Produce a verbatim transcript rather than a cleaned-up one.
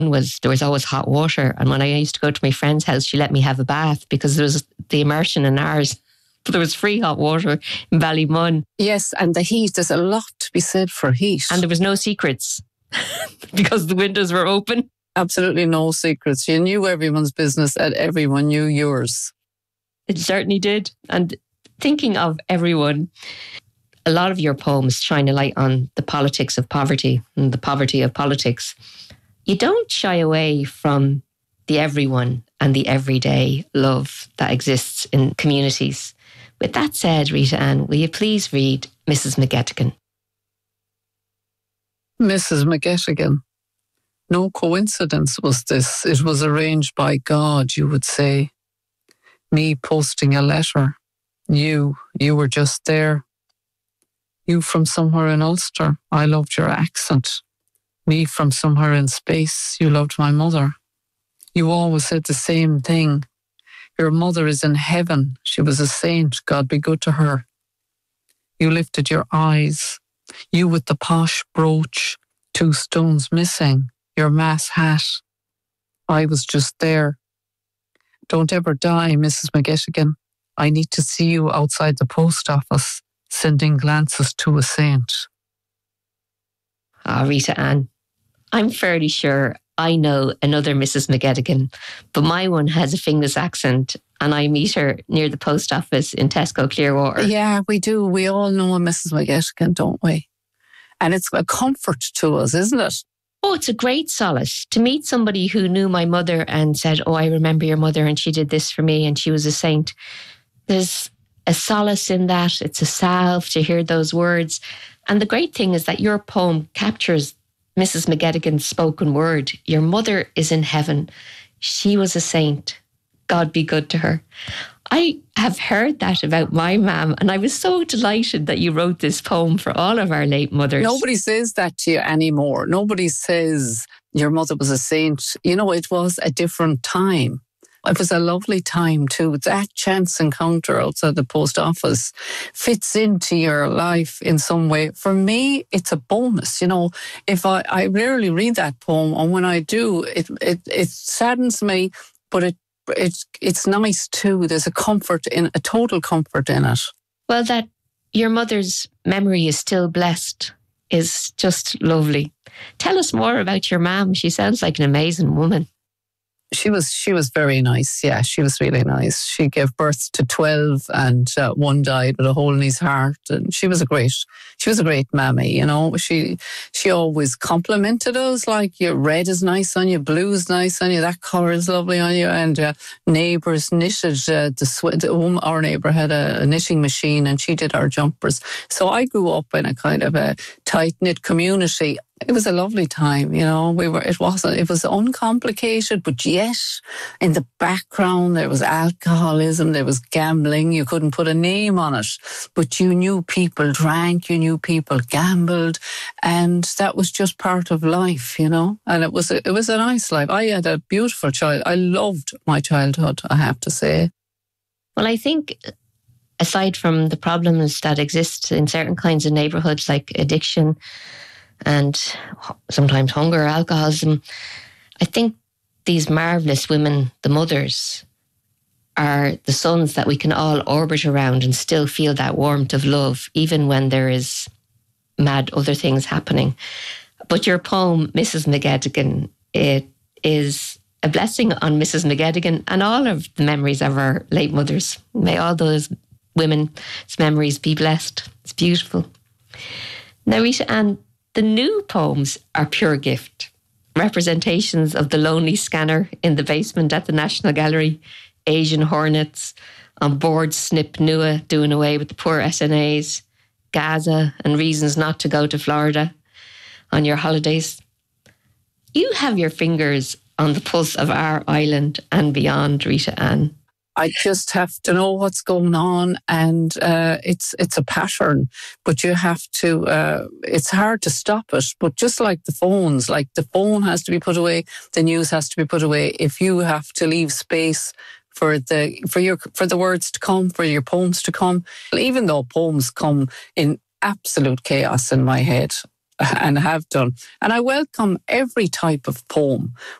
was there was always hot water. And when I used to go to my friend's house, she let me have a bath because there was the immersion in ours. But there was free hot water in Ballymun. Yes, and the heat, there's a lot to be said for heat. And there was no secrets because the windows were open. Absolutely no secrets. You knew everyone's business and everyone knew yours. It certainly did. And thinking of everyone, a lot of your poems shine a light on the politics of poverty and the poverty of politics. You don't shy away from the everyone and the everyday love that exists in communities. With that said, Rita Ann, will you please read Missus McGettigan? Missus McGettigan. No coincidence was this. It was arranged by God, you would say. Me posting a letter. You, you were just there. You from somewhere in Ulster. I loved your accent. Me from somewhere in space. You loved my mother. You always said the same thing. Your mother is in heaven. She was a saint. God be good to her. You lifted your eyes. You with the posh brooch, two stones missing, your mass hat. I was just there. Don't ever die, Missus McGettigan. I need to see you outside the post office, sending glances to a saint. Ah, Rita Ann, I'm fairly sure I know another Missus McGettigan, but my one has a Finglas accent and I meet her near the post office in Tesco Clearwater. Yeah, we do. We all know a Missus McGettigan, don't we? And it's a comfort to us, isn't it? Oh, it's a great solace to meet somebody who knew my mother and said, oh, I remember your mother and she did this for me and she was a saint. There's a solace in that. It's a salve to hear those words. And the great thing is that your poem captures Missus McGettigan's spoken word. Your mother is in heaven. She was a saint. God be good to her. I have heard that about my mum, and I was so delighted that you wrote this poem for all of our late mothers. Nobody says that to you anymore. Nobody says your mother was a saint. You know, it was a different time. It was a lovely time too. That chance encounter outside the post office fits into your life in some way. For me, it's a bonus. You know, if I, I rarely read that poem, and when I do, it it, it saddens me, but it it's it's nice too. There's a comfort in a total comfort in it. Well, that your mother's memory is still blessed is just lovely. Tell us more about your mum. She sounds like an amazing woman. She was she was very nice. Yeah, she was really nice. She gave birth to twelve, and uh, one died with a hole in his heart. And she was a great she was a great mammy. You know, she she always complimented us, like your red is nice on you, blue is nice on you, that colour is lovely on you. And uh, neighbours knitted. Uh, the, sw- the um, our neighbour had a, a knitting machine, and she did our jumpers. So I grew up in a kind of a tight knit community. It was a lovely time, you know. We were. It wasn't. It was uncomplicated, but yet in the background there was alcoholism, there was gambling. You couldn't put a name on it, but you knew people drank, you knew people gambled, and that was just part of life, you know. And it was. A, it was a nice life. I had a beautiful child. I loved my childhood, I have to say. Well, I think, aside from the problems that exist in certain kinds of neighbourhoods, like addiction and sometimes hunger, alcoholism, I think these marvellous women, the mothers, are the sons that we can all orbit around and still feel that warmth of love, even when there is mad other things happening. But your poem, Missus McGettigan, it is a blessing on Missus McGettigan and all of the memories of our late mothers. May all those women's memories be blessed. It's beautiful. Now, Rita Ann, the new poems are pure gift. Representations of the lonely scanner in the basement at the National Gallery, Asian hornets, on board Snip Nua doing away with the poor S N As, Gaza and reasons not to go to Florida on your holidays. You have your fingers on the pulse of our island and beyond, Rita Ann. I just have to know what's going on, and uh, it's it's a pattern, but you have to, uh, it's hard to stop it, but just like the phones, like the phone has to be put away, the news has to be put away. If you have to leave space for the for your for the words to come, for your poems to come, even though poems come in absolute chaos in my head, and have done. And I welcome every type of poem,